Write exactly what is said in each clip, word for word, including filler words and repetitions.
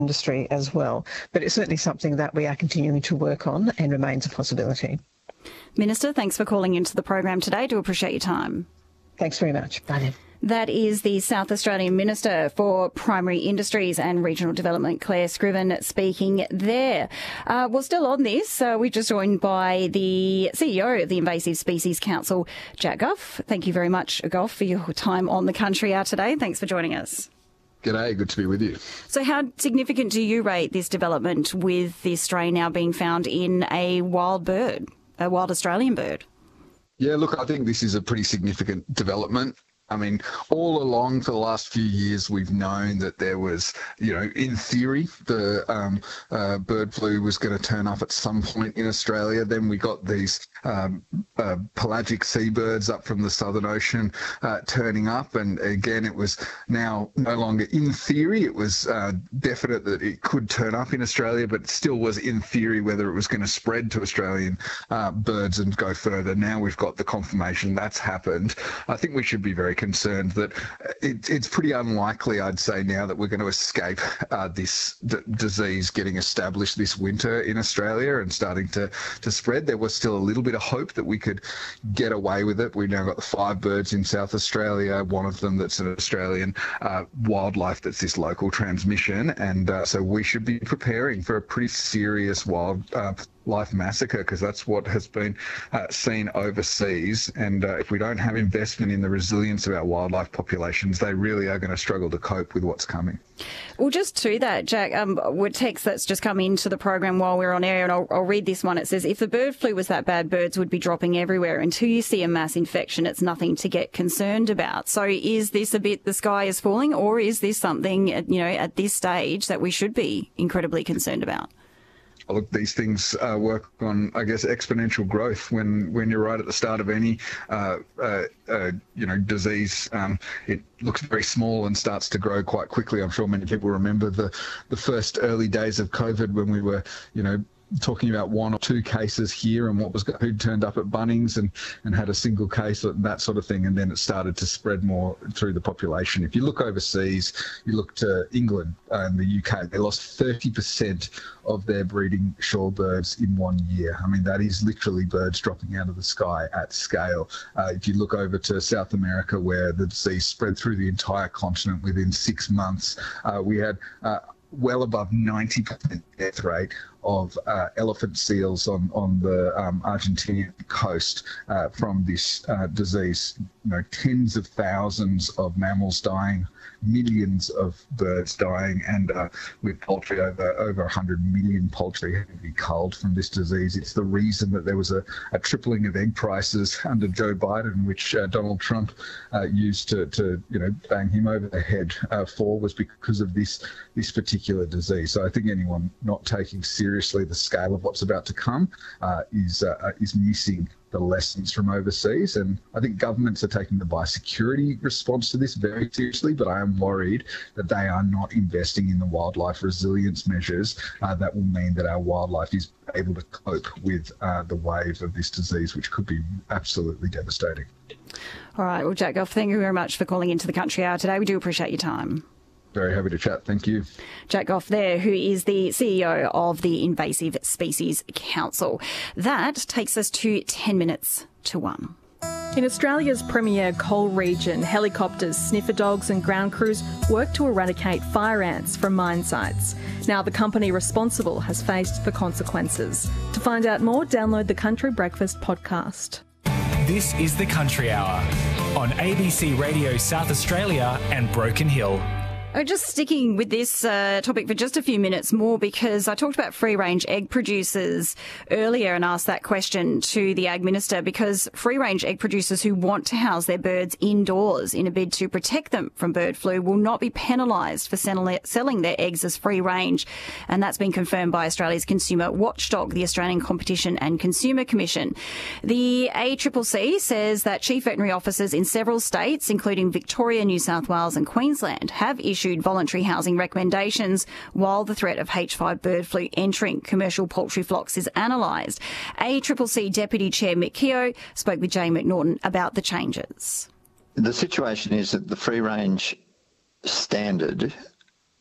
industry as well. But it's certainly something that we are continuing to work on and remains a possibility. Minister, thanks for calling into the program today. Do appreciate your time. Thanks very much. Bye then. That is the South Australian Minister for Primary Industries and Regional Development, Claire Scriven, speaking there. Uh, well, still on this, uh, we're just joined by the C E O of the Invasive Species Council, Jack Gough. Thank you very much, Gough, for your time on the Country Hour today. Thanks for joining us. G'day, good to be with you. So how significant do you rate this development with this strain now being found in a wild bird, a wild Australian bird? Yeah, look, I think this is a pretty significant development. I mean, all along for the last few years, we've known that there was, you know, in theory, the um, uh, bird flu was going to turn up at some point in Australia. Then we got these um, uh, pelagic seabirds up from the Southern Ocean uh, turning up. And again, it was now no longer in theory. It was uh, definite that it could turn up in Australia, but it still was in theory whether it was going to spread to Australian uh, birds and go further. Now we've got the confirmation that's happened. I think we should be very concerned that it, it's pretty unlikely, I'd say now, that we're going to escape uh, this d- disease getting established this winter in Australia and starting to, to spread. There was still a little bit of hope that we could get away with it. We've now got the five birds in South Australia, one of them that's an Australian uh, wildlife that's this local transmission. And uh, so we should be preparing for a pretty serious wild uh, life massacre, because that's what has been uh, seen overseas. And uh, if we don't have investment in the resilience of our wildlife populations, they really are going to struggle to cope with what's coming. Well, just to that, Jack, um, with text that's just come into the program while we're on air, and I'll, I'll read this one. It says, if the bird flu was that bad, birds would be dropping everywhere. Until you see a mass infection, it's nothing to get concerned about. So is this a bit the sky is falling, or is this something, you know, at this stage that we should be incredibly concerned about? Look, these things uh, work on, I guess, exponential growth. When when you're right at the start of any, uh, uh, uh, you know, disease, um, it looks very small and starts to grow quite quickly. I'm sure many people remember the the first early days of COVID when we were, you know, talking about one or two cases here and what was who turned up at Bunnings and, and had a single case, that sort of thing, and then it started to spread more through the population. If you look overseas, you look to England and the U K, they lost thirty percent of their breeding shorebirds in one year. I mean, that is literally birds dropping out of the sky at scale. Uh, if you look over to South America, where the disease spread through the entire continent within six months, uh, we had uh, well above ninety percent death rate of uh, elephant seals on, on the um, Argentinian coast uh, from this uh, disease. You know, tens of thousands of mammals dying, millions of birds dying, and uh, with poultry, over over one hundred million poultry having to be culled from this disease. It's the reason that there was a, a tripling of egg prices under Joe Biden, which uh, Donald Trump uh, used to, to, you know, bang him over the head uh, for, was because of this this particular disease. So I think anyone not taking seriously the scale of what's about to come uh, is uh, is missing the lessons from overseas. And I think governments are taking the biosecurity response to this very seriously, but I am worried that they are not investing in the wildlife resilience measures uh, that will mean that our wildlife is able to cope with uh, the wave of this disease, which could be absolutely devastating. All right. Well, Jack Gough, thank you very much for calling into the Country Hour today. We do appreciate your time. Very happy to chat. Thank you. Jack Gough there, who is the C E O of the Invasive Species Council. That takes us to ten minutes to one. In Australia's premier coal region, helicopters, sniffer dogs and ground crews work to eradicate fire ants from mine sites. Now the company responsible has faced the consequences. To find out more, download the Country Breakfast podcast. This is the Country Hour on A B C Radio South Australia and Broken Hill. Oh, just sticking with this uh, topic for just a few minutes more, because I talked about free-range egg producers earlier and asked that question to the Ag Minister, because free-range egg producers who want to house their birds indoors in a bid to protect them from bird flu will not be penalised for selling their eggs as free-range. And that's been confirmed by Australia's consumer watchdog, the Australian Competition and Consumer Commission. The A C C C says that chief veterinary officers in several states, including Victoria, New South Wales and Queensland, have issued issued voluntary housing recommendations while the threat of H five bird flu entering commercial poultry flocks is analysed. A C C C Deputy Chair Mick Keogh spoke with Jane McNaughton about the changes. The situation is that the free-range standard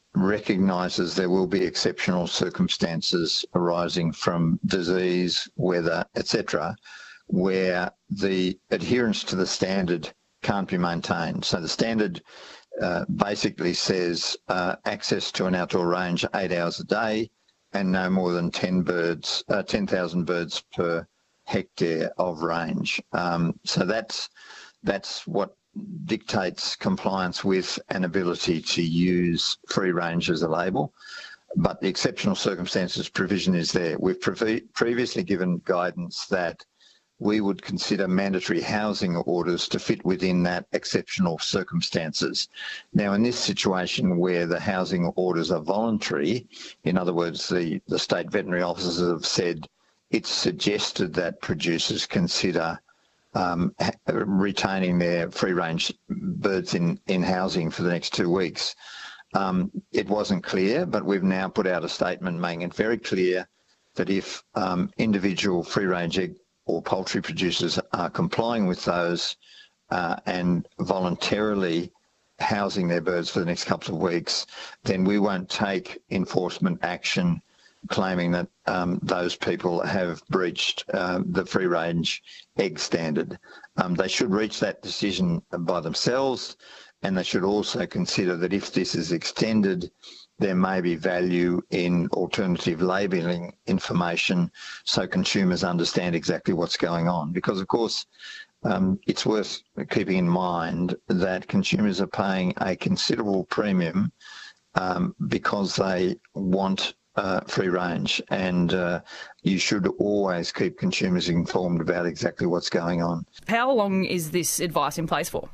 recognises there will be exceptional circumstances arising from disease, weather, et cetera, where the adherence to the standard can't be maintained. So the standard uh, basically says uh, access to an outdoor range eight hours a day and no more than ten birds, uh, ten thousand birds per hectare of range. Um, so that's that's what dictates compliance with an ability to use free range as a label. But the exceptional circumstances provision is there. We've pre- previously given guidance that we would consider mandatory housing orders to fit within that exceptional circumstances. Now, in this situation where the housing orders are voluntary, in other words, the, the state veterinary officers have said it's suggested that producers consider um, retaining their free-range birds in, in housing for the next two weeks. Um, it wasn't clear, but we've now put out a statement making it very clear that if um, individual free-range egg or poultry producers are complying with those uh, and voluntarily housing their birds for the next couple of weeks, then we won't take enforcement action claiming that um, those people have breached uh, the free-range egg standard. Um, they should reach that decision by themselves, and they should also consider that if this is extended, there may be value in alternative labelling information so consumers understand exactly what's going on. Because, of course, um, it's worth keeping in mind that consumers are paying a considerable premium um, because they want uh, free range, and uh, you should always keep consumers informed about exactly what's going on. How long is this advice in place for?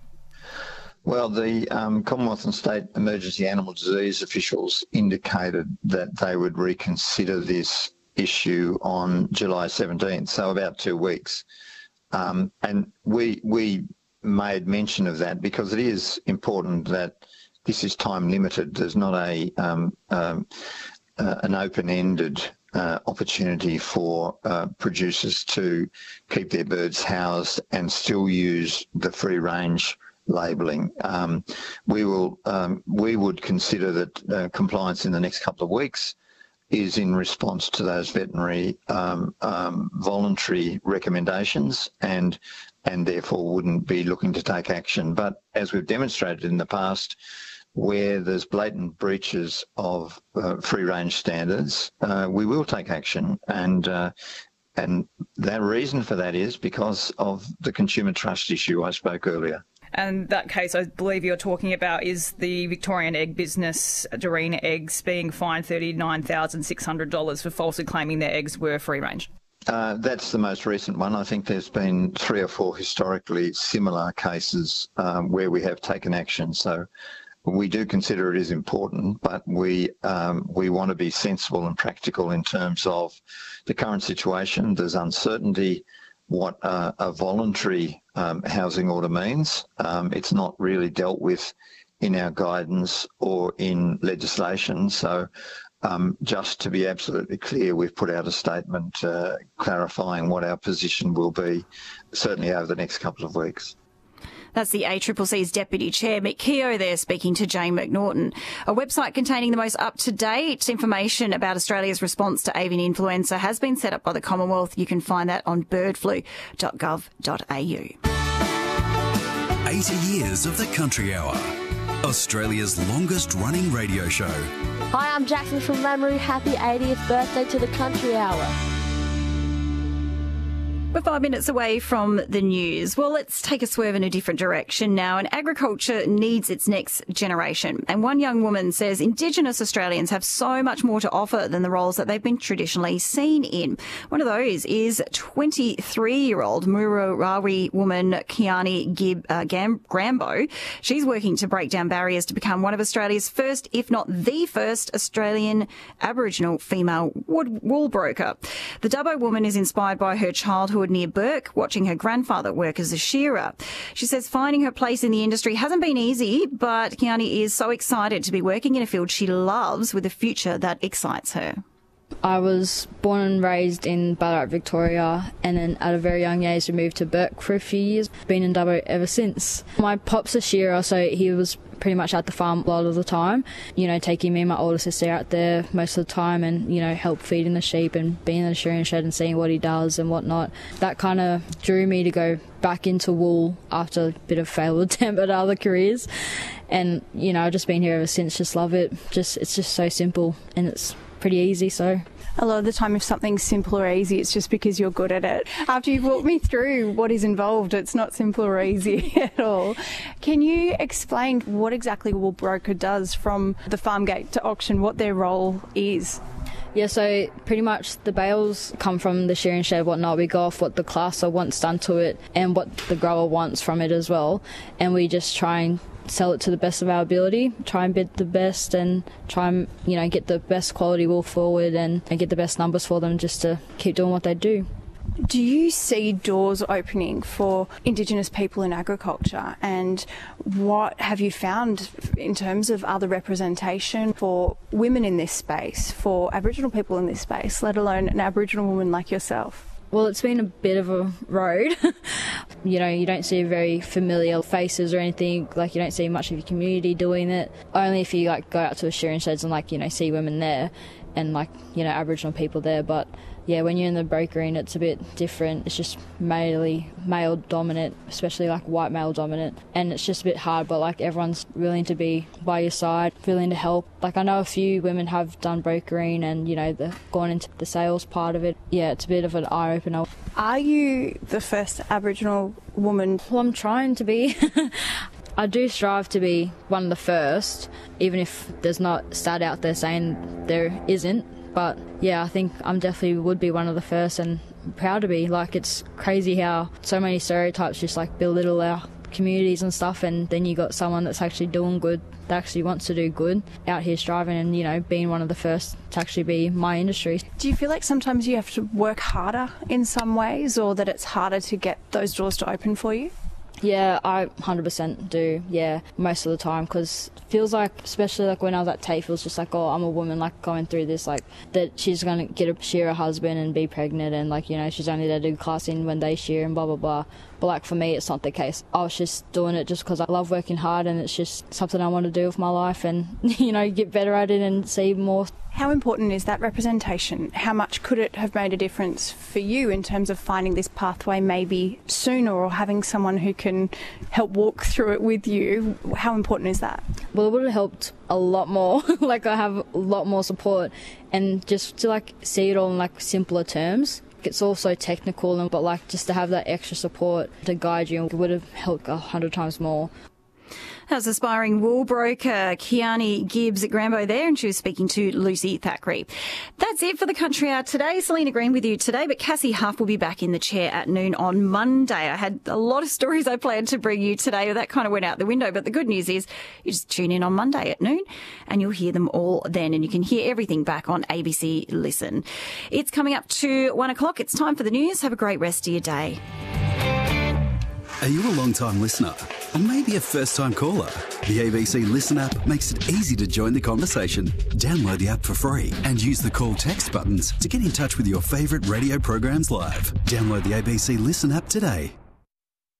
Well, the um, Commonwealth and State Emergency Animal Disease officials indicated that they would reconsider this issue on July seventeenth, so about two weeks. Um, and we we made mention of that because it is important that this is time limited. There's not a um, um, uh, an open-ended uh, opportunity for uh, producers to keep their birds housed and still use the free range labelling. Um, we will, um, we would consider that uh, compliance in the next couple of weeks is in response to those veterinary um, um, voluntary recommendations, and and therefore wouldn't be looking to take action. But as we've demonstrated in the past, where there's blatant breaches of uh, free-range standards, uh, we will take action, and. Uh, and the reason for that is because of the consumer trust issue I spoke earlier. And that case I believe you're talking about is the Victorian egg business Dorina Eggs being fined thirty-nine thousand six hundred dollars for falsely claiming their eggs were free range. Uh, that's the most recent one. I think there's been three or four historically similar cases um, where we have taken action. So we do consider it is important, but we um, we want to be sensible and practical in terms of the current situation. There's uncertainty what uh, a voluntary um, housing order means. Um, it's not really dealt with in our guidance or in legislation. So um, just to be absolutely clear, we've put out a statement uh, clarifying what our position will be, certainly over the next couple of weeks. That's the A C C C's Deputy Chair, Mick Keogh there, speaking to Jane McNaughton. A website containing the most up-to-date information about Australia's response to avian influenza has been set up by the Commonwealth. You can find that on bird flu dot gov dot a u. eighty years of the Country Hour, Australia's longest-running radio show. Hi, I'm Jackson from Lamoureux. Happy eightieth birthday to the Country Hour. We're five minutes away from the news. Well, let's take a swerve in a different direction now. And agriculture needs its next generation. And one young woman says Indigenous Australians have so much more to offer than the roles that they've been traditionally seen in. One of those is twenty-three-year-old Muruwari woman Kiani Gib, uh, Gam, Grambo. She's working to break down barriers to become one of Australia's first, if not the first, Australian Aboriginal female wood, wool broker. The Dubbo woman is inspired by her childhood near Burke, watching her grandfather work as a shearer. She says finding her place in the industry hasn't been easy, but Kiani is so excited to be working in a field she loves with a future that excites her. I was born and raised in Ballarat, Victoria, and then at a very young age we moved to Bourke for a few years. Been in Dubbo ever since. My pop's a shearer, so he was pretty much at the farm a lot of the time, you know, taking me and my older sister out there most of the time and, you know, help feeding the sheep and being in the shearing shed and seeing what he does and whatnot. That kind of drew me to go back into wool after a bit of failed attempt at other careers. And, you know, I've just been here ever since, just love it. Just It's just so simple and it's pretty easy, so... A lot of the time, if something's simple or easy, it's just because you're good at it. After you've walked me through what is involved, it's not simple or easy at all. Can you explain what exactly Wool Broker does from the farm gate to auction, what their role is? Yeah, so pretty much the bales come from the shearing shed, whatnot. We go off what the classer wants done to it and what the grower wants from it as well. And we just try and sell it to the best of our ability, try and bid the best and try and, you know, get the best quality wool forward and, and get the best numbers for them just to keep doing what they do. Do you see doors opening for Indigenous people in agriculture, and what have you found in terms of other representation for women in this space, for Aboriginal people in this space, let alone an Aboriginal woman like yourself? Well, it's been a bit of a road. You know, you don't see very familiar faces or anything. Like, you don't see much of your community doing it. Only if you, like, go out to a shearing sheds and, like, you know, see women there and, like, you know, Aboriginal people there. But, yeah, when you're in the brokering, it's a bit different. It's just mainly male dominant, especially, like, white male dominant. And it's just a bit hard, but, like, everyone's willing to be by your side, willing to help. Like, I know a few women have done brokering and, you know, they've gone into the sales part of it. Yeah, it's a bit of an eye-opener. Are you the first Aboriginal woman? Well, I'm trying to be. I do strive to be one of the first, even if there's not stat out there saying there isn't. But, yeah, I think I'm definitely would be one of the first and proud to be. Like, it's crazy how so many stereotypes just, like, belittle our communities and stuff, and then you got someone that's actually doing good, that actually wants to do good, out here striving and, you know, being one of the first to actually be my industry. Do you feel like sometimes you have to work harder in some ways, or that it's harder to get those doors to open for you? Yeah, I one hundred percent do, yeah, most of the time, because it feels like, especially like when I was at TAFE, it was just like, oh, I'm a woman, like, going through this, like, that she's going to get a shear a husband and be pregnant and, like, you know, she's only there to do classing when they shear and blah, blah, blah. But, like, for me, it's not the case. I was just doing it just because I love working hard and it's just something I want to do with my life and, you know, get better at it and see more. How important is that representation? How much could it have made a difference for you in terms of finding this pathway maybe sooner, or having someone who can help walk through it with you? How important is that? Well, it would have helped a lot more. Like, I have a lot more support, and just to, like, see it all in, like, simpler terms. It's all so technical, but, like, just to have that extra support to guide you would have helped a hundred times more. That was aspiring wool broker Kiani Gibbs-Grambo there, and she was speaking to Lucy Thackeray. That's it for the Country Hour today. Selena Green with you today, but Cassie Huff will be back in the chair at noon on Monday. I had a lot of stories I planned to bring you today, that kind of went out the window, but the good news is you just tune in on Monday at noon and you'll hear them all then, and you can hear everything back on A B C Listen. It's coming up to one o'clock. It's time for the news. Have a great rest of your day. Are you a long-time listener? Or maybe a first-time caller? The A B C Listen app makes it easy to join the conversation. Download the app for free and use the call text buttons to get in touch with your favourite radio programs live. Download the A B C Listen app today.